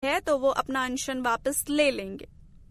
है तो वो अपना अनशन वापस ले लेंगे।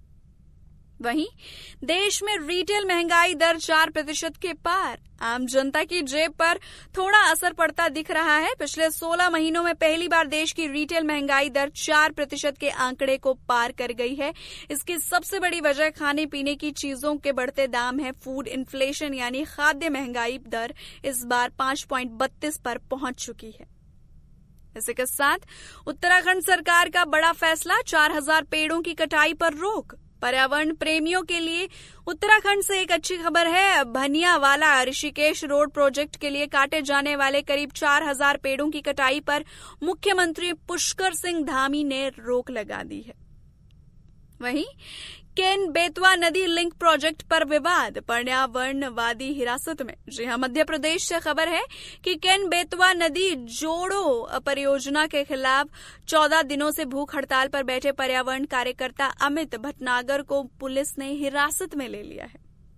वहीं देश में रिटेल महंगाई दर 4% के पार। आम जनता की जेब पर थोड़ा असर पड़ता दिख रहा है। पिछले 16 महीनों में पहली बार देश की रिटेल महंगाई दर 4% के आंकड़े को पार कर गई है। इसकी सबसे बड़ी वजह खाने पीने की चीजों के बढ़ते दाम है। फूड इन्फ्लेशन यानी खाद्य महंगाई दर इस बार 5.32 पर पहुंच चुकी है। इसी के साथ उत्तराखंड सरकार का बड़ा फैसला, 4000 पेड़ों की कटाई पर रोक। पर्यावरण प्रेमियों के लिए उत्तराखंड से एक अच्छी खबर है। भनियावाला ऋषिकेश रोड प्रोजेक्ट के लिए काटे जाने वाले करीब 4000 पेड़ों की कटाई पर मुख्यमंत्री पुष्कर सिंह धामी ने रोक लगा दी है। वहीं केन बेतवा नदी लिंक प्रोजेक्ट पर विवाद, पर्यावरणवादी हिरासत में। जी हां, मध्य प्रदेश से खबर है कि केन बेतवा नदी जोड़ो परियोजना के खिलाफ 14 दिनों से भूख हड़ताल पर बैठे पर्यावरण कार्यकर्ता अमित भटनागर को पुलिस ने हिरासत में ले लिया है।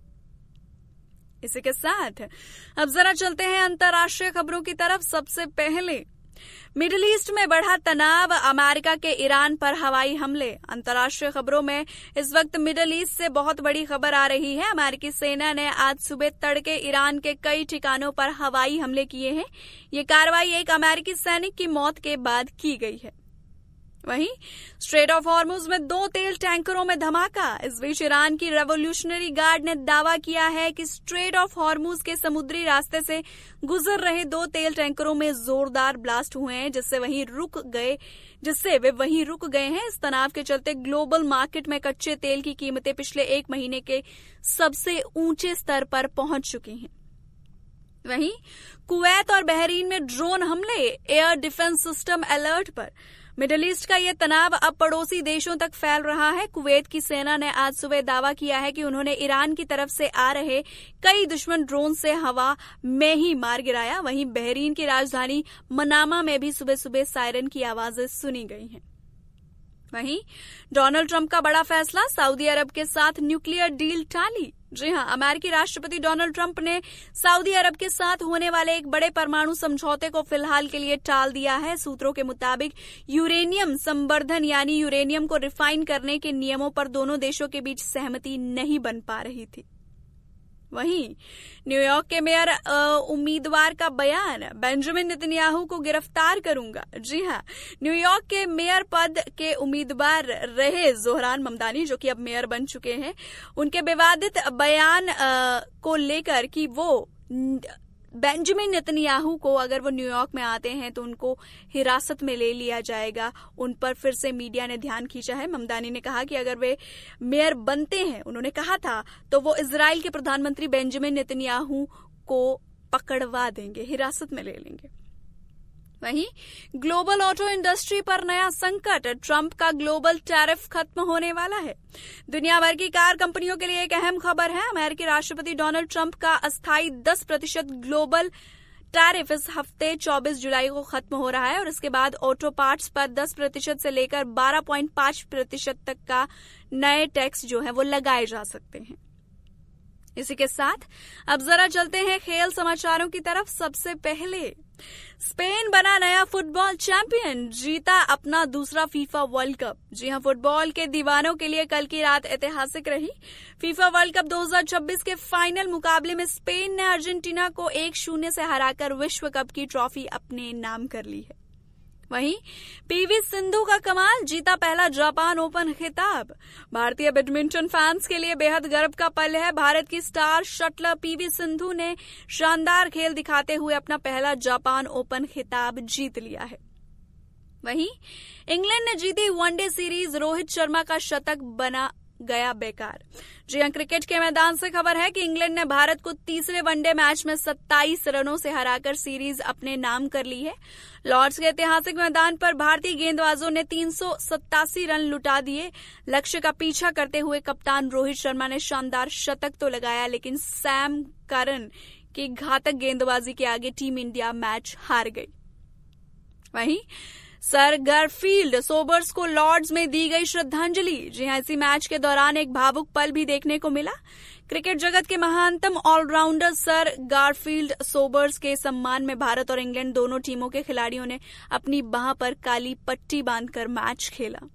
इसी के साथ अब जरा चलते हैं अंतर्राष्ट्रीय खबरों की तरफ। सबसे पहले मिडिल ईस्ट में बढ़ा तनाव, अमेरिका के ईरान पर हवाई हमले। अंतर्राष्ट्रीय खबरों में इस वक्त मिडिल ईस्ट से बहुत बड़ी खबर आ रही है। अमेरिकी सेना ने आज सुबह तड़के ईरान के कई ठिकानों पर हवाई हमले किए हैं। ये कार्रवाई एक अमेरिकी सैनिक की मौत के बाद की गई है। वहीं स्ट्रेट ऑफ हॉर्मुज में 2 तेल टैंकरों में धमाका। इस बीच ईरान की रेवोल्यूशनरी गार्ड ने दावा किया है कि स्ट्रेट ऑफ हॉर्मुज के समुद्री रास्ते से गुजर रहे 2 तेल टैंकरों में जोरदार ब्लास्ट हुए हैं, जिससे वे वहीं रुक गए हैं। इस तनाव के चलते ग्लोबल मार्केट में कच्चे तेल की कीमतें पिछले 1 महीने के सबसे ऊंचे स्तर पर पहुंच चुकी हैं। वहीं कुवैत और बहरीन में ड्रोन हमले, एयर डिफेंस सिस्टम अलर्ट पर। मिडिल ईस्ट का यह तनाव अब पड़ोसी देशों तक फैल रहा है। कुवैत की सेना ने आज सुबह दावा किया है कि उन्होंने ईरान की तरफ से आ रहे कई दुश्मन ड्रोन से हवा में ही मार गिराया। वहीं बहरीन की राजधानी मनामा में भी सुबह सुबह सायरन की आवाजें सुनी गई हैं। वहीं डोनाल्ड ट्रंप का बड़ा फैसला, सऊदी अरब के साथ न्यूक्लियर डील टाली। जी हां, अमेरिकी राष्ट्रपति डोनाल्ड ट्रंप ने सऊदी अरब के साथ होने वाले एक बड़े परमाणु समझौते को फिलहाल के लिए टाल दिया है। सूत्रों के मुताबिक यूरेनियम संवर्धन यानी यूरेनियम को रिफाइन करने के नियमों पर दोनों देशों के बीच सहमति नहीं बन पा रही थी। वहीं न्यूयॉर्क के मेयर उम्मीदवार का बयान, बेंजामिन नेतन्याहू को गिरफ्तार करूंगा। जी हां, न्यूयॉर्क के मेयर पद के उम्मीदवार रहे जोहरान ममदानी, जो कि अब मेयर बन चुके हैं, उनके विवादित बयान को लेकर कि वो बेंजामिन नेतन्याहू को अगर वो न्यूयॉर्क में आते हैं तो उनको हिरासत में ले लिया जाएगा, उन पर फिर से मीडिया ने ध्यान खींचा है। ममदानी ने कहा कि अगर वे मेयर बनते हैं, उन्होंने कहा था, तो वो इजराइल के प्रधानमंत्री बेंजामिन नेतन्याहू को पकड़वा देंगे, हिरासत में ले लेंगे। वहीं ग्लोबल ऑटो इंडस्ट्री पर नया संकट, ट्रंप का ग्लोबल टैरिफ खत्म होने वाला है। दुनिया भर की कार कंपनियों के लिए एक अहम खबर है। अमेरिकी राष्ट्रपति डोनाल्ड ट्रंप का अस्थायी 10% ग्लोबल टैरिफ इस हफ्ते 24 जुलाई को खत्म हो रहा है और इसके बाद ऑटो पार्ट्स पर 10% से लेकर 12.5% तक का नए टैक्स जो है वो लगाए जा सकते हैं। इसी के साथ अब जरा चलते हैं खेल समाचारों की तरफ। सबसे पहले स्पेन बना नया फुटबॉल चैंपियन, जीता अपना दूसरा फीफा वर्ल्ड कप। जी हां, फुटबॉल के दीवानों के लिए कल की रात ऐतिहासिक रही। फीफा वर्ल्ड कप 2026 के फाइनल मुकाबले में स्पेन ने अर्जेंटीना को 1-0 से हराकर विश्व कप की ट्रॉफी अपने नाम कर ली है। वहीं पीवी सिंधु का कमाल, जीता पहला जापान ओपन खिताब। भारतीय बैडमिंटन फैंस के लिए बेहद गर्व का पल है। भारत की स्टार शटलर पीवी सिंधु ने शानदार खेल दिखाते हुए अपना पहला जापान ओपन खिताब जीत लिया है। वहीं इंग्लैंड ने जीती वनडे सीरीज, रोहित शर्मा का शतक बना गया बेकार। जी हां, क्रिकेट के मैदान से खबर है कि इंग्लैंड ने भारत को तीसरे वनडे मैच में 27 रनों से हराकर सीरीज अपने नाम कर ली है। लॉर्ड्स के ऐतिहासिक मैदान पर भारतीय गेंदबाजों ने 387 रन लुटा दिए। लक्ष्य का पीछा करते हुए कप्तान रोहित शर्मा ने शानदार शतक तो लगाया, लेकिन सैम करन की घातक गेंदबाजी के आगे टीम इंडिया मैच हार गई। वहीं सर गारफील्ड सोबर्स को लॉर्ड्स में दी गई श्रद्धांजलि। जी हां, इसी मैच के दौरान एक भावुक पल भी देखने को मिला। क्रिकेट जगत के महानतम ऑलराउंडर सर गारफील्ड सोबर्स के सम्मान में भारत और इंग्लैंड दोनों टीमों के खिलाड़ियों ने अपनी बाह पर काली पट्टी बांधकर मैच खेला।